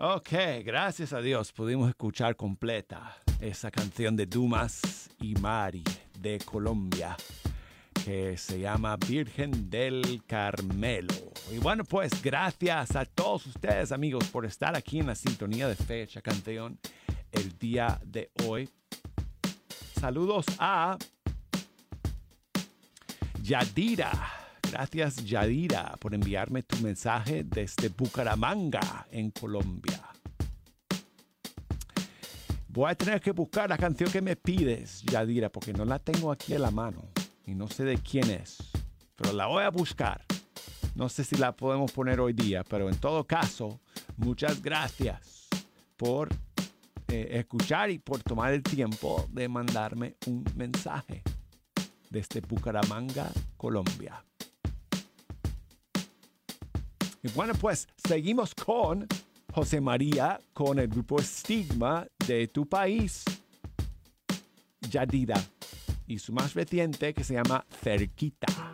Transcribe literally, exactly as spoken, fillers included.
Ok, gracias a Dios pudimos escuchar completa esa canción de Dumas y Mari de Colombia, que se llama Virgen del Carmelo. Y bueno, pues gracias a todos ustedes, amigos, por estar aquí en la sintonía de Fecha Canción el día de hoy. Saludos a Yadira. Gracias, Yadira, por enviarme tu mensaje desde Bucaramanga, en Colombia. Voy a tener que buscar la canción que me pides, Yadira, porque no la tengo aquí en la mano y no sé de quién es, pero la voy a buscar. No sé si la podemos poner hoy día, pero en todo caso, muchas gracias por eh, escuchar y por tomar el tiempo de mandarme un mensaje desde Bucaramanga, Colombia. Y bueno, pues seguimos con José María, con el grupo Estigma de tu país, Yadira, y su más reciente que se llama Cerquita.